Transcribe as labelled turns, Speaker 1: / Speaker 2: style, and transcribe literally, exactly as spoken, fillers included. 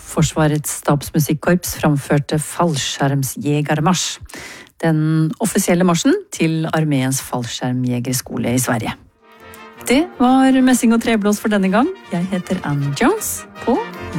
Speaker 1: Forsvarets stabsmusikkorps framførte fallskjermsjegermarsj, den offisielle marsjen til armeens fallskjermjegerskole i Sverige. Det var Messing og Treblås for denne gang. Jeg heter Anne Jones.